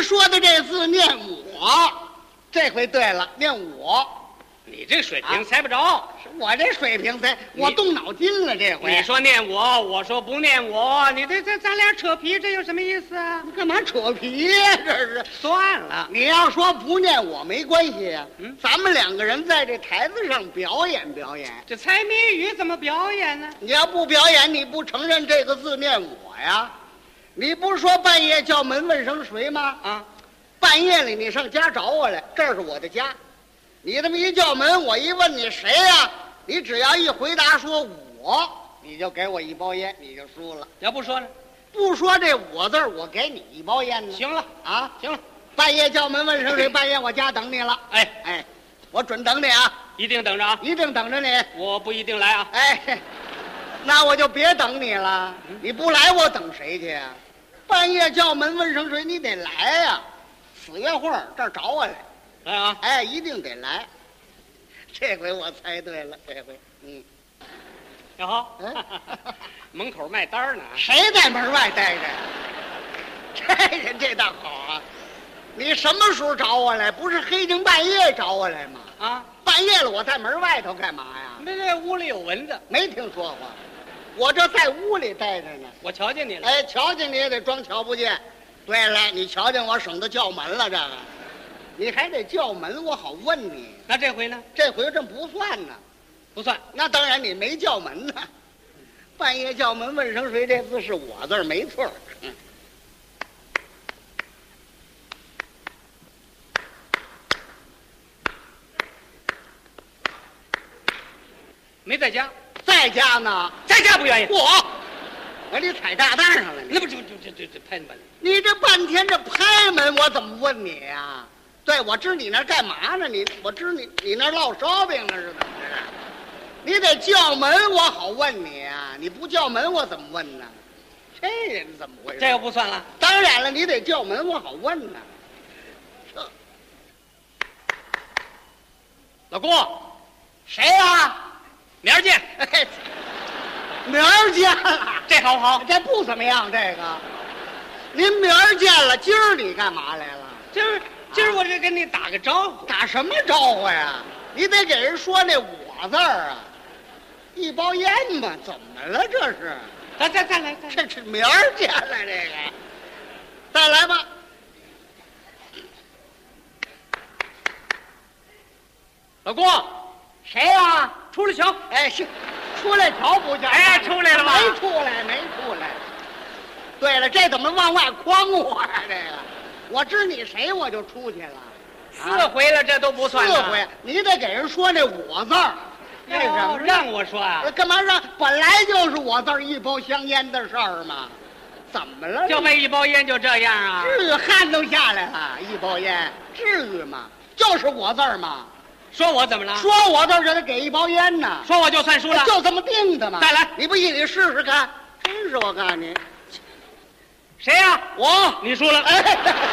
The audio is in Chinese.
说的这字念我，这回对了，念我。 你这水平猜不着， 我这水平猜，我动脑筋了这回。 你说念我，我说不念我，你这咱俩扯皮，这有什么意思啊？ 你干嘛扯皮呀？这是算了， 你要说不念我没关系呀。咱们两个人在这台子上表演表演。 这猜谜语怎么表演呢？ 你要不表演，你不承认这个字念我呀？你不是说半夜叫门问声谁吗？ 啊， 半夜里你上家找我来，这是我的家。你这么一叫门，我一问你谁呀？你只要一回答说我，你就给我一包烟，你就输了。 要不说呢？ 不说这我字儿，我给你一包烟呢。 行了啊， 行了， 半夜叫门问声谁？半夜我家等你了。哎，我准等你啊， 一定等着啊， 一定等着你。 我不一定来啊。 哎，那我就别等你了。你不来，我等谁去啊？半夜叫门问声谁？你得来呀。4月份这儿找我来。 来啊！ 哎，一定得来。这回我猜对了，这回小豪，门口卖单呢。 谁在门外待着？这人这倒好啊！你什么时候找我来？不是黑更半夜找我来吗？ 啊， 半夜了，我在门外头干嘛呀？ 这屋里有蚊子， 没听说过。我这在屋里待着呢。 我瞧见你了。 哎，瞧见你也得装瞧不见。对了，你瞧见我，省得叫门了，这个。你还得叫门，我好问你。 那这回呢？ 这回这不算呢， 不算。 那当然你没叫门呢。半夜叫门问声谁，这字是我字儿没错。 没在家， 在家呢， 在家不愿意。 我你踩炸弹上了你。 那不这拍门？ 你这半天这拍门，我怎么问你呀？对，我知你那儿干嘛呢？我知你那儿烙烧饼呢是怎么着？你得叫门，我好问你啊！你不叫门，我怎么问呢？这人怎么回事？ 这又不算了。 当然了，你得叫门，我好问呢。 老郭， 谁呀？ 明儿见。 明儿见了， 这好不好？ 这不怎么样。这个，您明儿见了，今儿你干嘛来了？ 今儿我这跟你打个招呼。 打什么招呼呀？你得给人说那我字儿啊，一包烟嘛，怎么了这是？ 再来， 这明儿见了这个，再来吧。 老郭， 谁呀？ 出来瞧。 哎，是出来瞧不见。 哎，出来了吧？ 没出来。对了，这怎么往外诓我呀？这个，我知你谁，我就出去了。 4回了，这都不算。 4回，你得给人说那我字儿。为什么让我说啊？ 干嘛让？本来就是我字儿一包香烟的事儿嘛。怎么了？ 就为一包烟就这样啊？ 至于汗都下来了，一包烟至于吗？就是我字儿嘛。 说我怎么了？ 说我字儿就得给一包烟呢。 说我就算输了， 就这么定的嘛。 再来， 你不信你试试看。真是我告诉你， 谁呀？ 我， 你输了。 哎